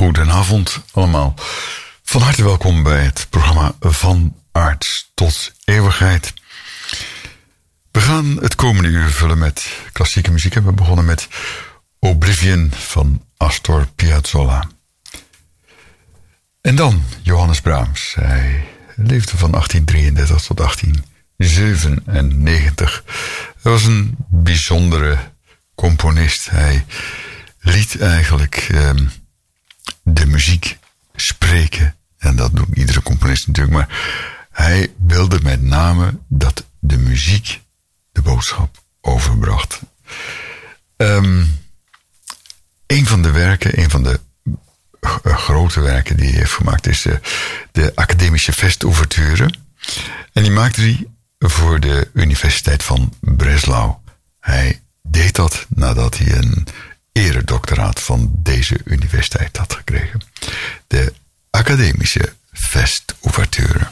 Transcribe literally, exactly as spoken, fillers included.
Goedenavond allemaal. Van harte welkom bij het programma Van Aard tot Eeuwigheid. We gaan het komende uur vullen met klassieke muziek. En we begonnen met Oblivion van Astor Piazzolla. En dan Johannes Brahms. Hij leefde van achttien drieëndertig tot achttien zevenennegentig. Hij was een bijzondere componist. Hij liet eigenlijk eh, de muziek spreken. En dat doet iedere componist natuurlijk. Maar hij wilde met name dat de muziek de boodschap overbracht. Um, een van de werken, een van de uh, grote werken die hij heeft gemaakt is uh, de Academische Festouverture. En die maakte hij voor de Universiteit van Breslau. Hij deed dat nadat hij een eredoctoraat van deze universiteit had gekregen. De Academische Festouverture.